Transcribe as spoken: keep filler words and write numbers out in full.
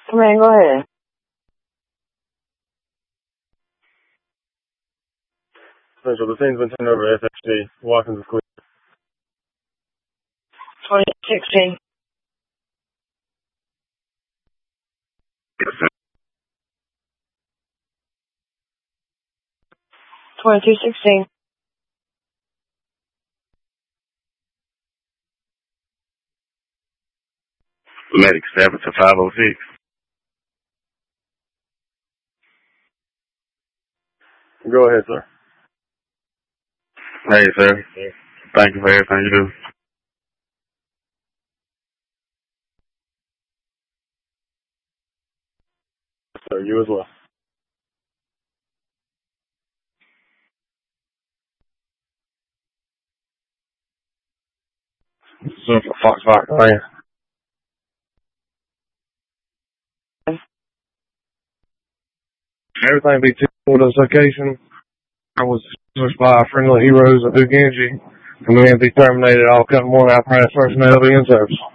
Man, go ahead. Central, the scene's been turned over to F X D. Watkins is clear. twenty sixteen. twenty-two sixteen. Medic seven to five oh six. Go ahead, sir. Hey, sir. Thank you for everything you do. Sir, you as well. So for Fox Fox Land. Everything be two for this location. I was searched by friendly heroes of Duke Energy, and we had to be terminated. All cut one out, press personnel be in service.